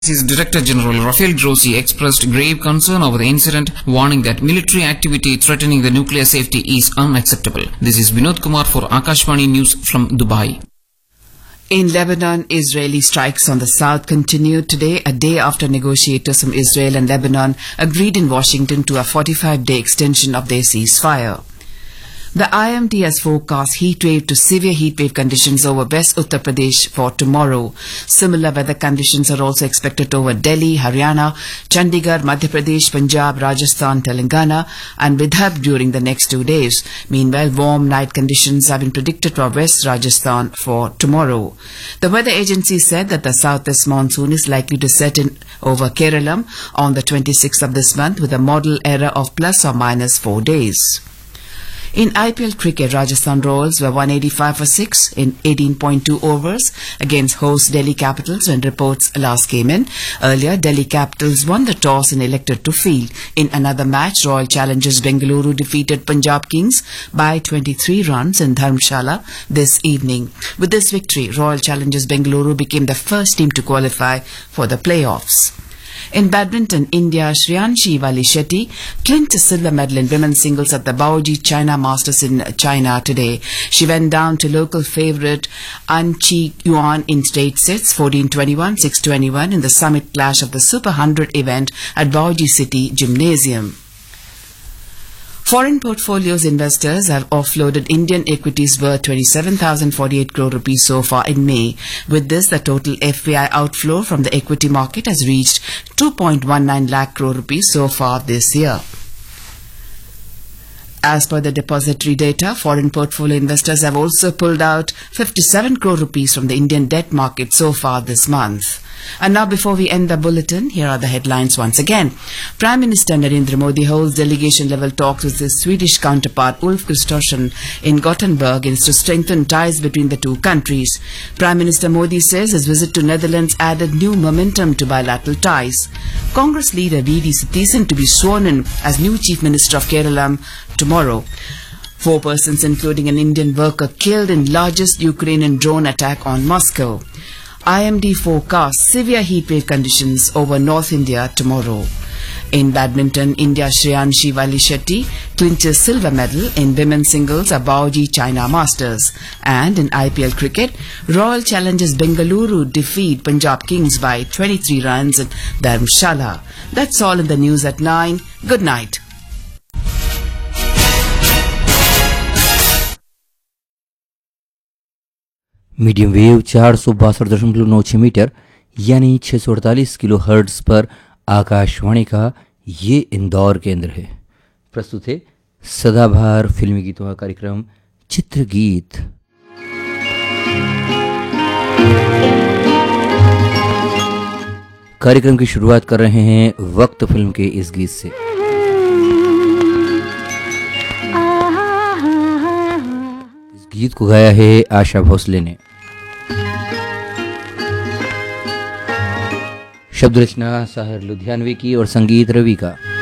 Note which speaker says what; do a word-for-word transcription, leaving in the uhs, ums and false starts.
Speaker 1: His Director General Rafael Grossi expressed grave concern over the incident, warning that military activity threatening the nuclear safety is unacceptable. This is Vinod Kumar for Akashvani News from Dubai.
Speaker 2: In Lebanon, Israeli strikes on the south continued today, a day after negotiators from Israel and Lebanon agreed in Washington to a forty-five day extension of their ceasefire. The I M D has forecast heat wave to severe heat wave conditions over West Uttar Pradesh for tomorrow. Similar weather conditions are also expected over Delhi, Haryana, Chandigarh, Madhya Pradesh, Punjab, Rajasthan, Telangana and Vidarbha during the next two days. Meanwhile, warm night conditions have been predicted for West Rajasthan for tomorrow. The weather agency said that the southwest monsoon is likely to set in over Kerala on the twenty-sixth of this month with a model error of plus or minus four days. In I P L cricket, Rajasthan Royals were one eighty-five for six in eighteen point two overs against host Delhi Capitals when reports last came in. Earlier, Delhi Capitals won the toss and elected to field. In another match, Royal Challengers Bengaluru defeated Punjab Kings by twenty-three runs in Dharamshala this evening. With this victory, Royal Challengers Bengaluru became the first team to qualify for the playoffs. In badminton, India Shreyanshi Wali Shetty clinched a silver medal in women's singles at the Baoji China Masters in China today. She went down to local favourite An Chi Yuan in straight sets, fourteen twenty-one, six twenty-one in the summit clash of the Super one hundred event at Baoji City Gymnasium. Foreign portfolios investors have offloaded Indian equities worth twenty-seven thousand forty-eight crore rupees so far in May. With this, the total F P I outflow from the equity market has reached two point one nine lakh crore rupees so far this year. As per the depository data, foreign portfolio investors have also pulled out fifty-seven crore rupees from the Indian debt market so far this month. And now, before we end the bulletin, here are the headlines once again. Prime Minister Narendra Modi holds delegation-level talks with his Swedish counterpart Ulf Kristersson in Gothenburg in to strengthen ties between the two countries. Prime Minister Modi says his visit to Netherlands added new momentum to bilateral ties. Congress leader V D Satheesan to be sworn in as new Chief Minister of Kerala tomorrow. Four persons, including an Indian worker, killed in largest Ukrainian drone attack on Moscow. I M D forecasts severe heat wave conditions over North India tomorrow. In badminton, India Shreyanshi Wali Shetty clinches silver medal in women's singles at Baoji China Masters. And in I P L cricket, Royal Challengers Bengaluru defeat Punjab Kings by twenty-three runs in Dharamshala. That's all in the news at nine. Good night.
Speaker 3: Medium wave चार सौ बासठ दशमलव नौ छः metre यानी छः सौ अड़तालीस kilo hertz पर आकाशवाणी का ये इंदौर केंद्र है। प्रस्तुत है सदाबहार फिल्मी गीतों का कार्यक्रम चित्रगीत। कार्यक्रम की शुरुआत कर रहे हैं वक्त फिल्म के इस गीत से। इस गीत को गाया है आशा भोसले ने। शब्द रचना साहिर लुधियानवी की और संगीत रवि का।